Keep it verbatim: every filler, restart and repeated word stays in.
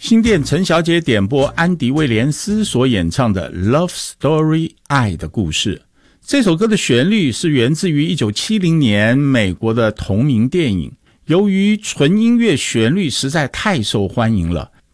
新店陈小姐点播安迪威廉斯所演唱的 Love Story 爱的故事。这首歌的旋律是源自于一九七零年美国的同名电影，由于纯音乐旋律实在太受欢迎了，